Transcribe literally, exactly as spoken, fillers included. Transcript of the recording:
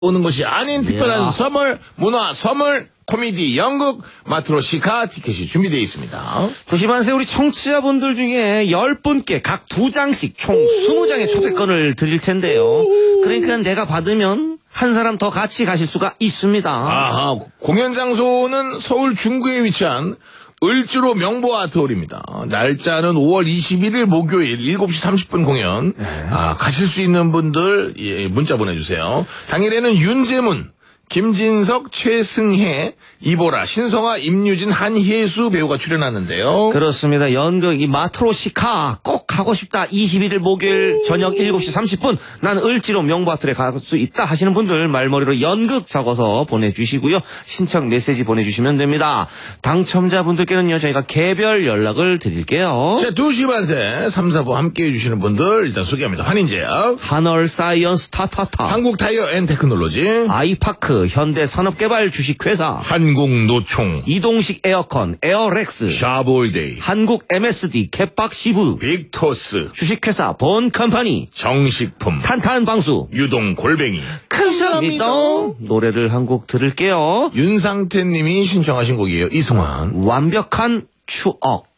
오는 것이 아닌 특별한 이야. 선물, 문화 선물, 코미디, 연극, 마트로시카 티켓이 준비되어 있습니다. 도시반세 우리 청취자분들 중에 열 분께 각 두 장씩 총 스무 장의 초대권을 드릴 텐데요. 그러니까 내가 받으면 한 사람 더 같이 가실 수가 있습니다. 아하, 공연 장소는 서울 중구에 위치한 을지로 명보 아트홀입니다. 날짜는 오월 이십일일 목요일 일곱 시 삼십 분 공연. 아, 가실 수 있는 분들 예, 문자 보내주세요. 당일에는 윤재문, 김진석, 최승혜, 이보라, 신성아, 임유진, 한혜수 배우가 출연하는데요. 그렇습니다. 연극 이 마트로시카 꼭 가고 싶다. 이십일일 목요일 저녁 일곱 시 삼십 분 난 을지로 명보아트에 갈 수 있다 하시는 분들 말머리로 연극 적어서 보내주시고요. 신청 메시지 보내주시면 됩니다. 당첨자분들께는요 저희가 개별 연락을 드릴게요. 자, 두 시 반세 삼, 사부 함께 해주시는 분들 일단 소개합니다. 환인제약, 한월 사이언스 타타타, 한국타이어 앤테크놀로지, 아이파크 현대산업개발 주식회사, 한국노총, 이동식 에어컨 에어렉스, 샤볼데이, 한국 엠에스디 캣박시브, 빅토스, 주식회사 본컴퍼니, 정식품, 탄탄방수, 유동골뱅이. 감사합니다. 노래를 한 곡 들을게요. 윤상태님이 신청하신 곡이에요. 이승환. 완벽한 추억.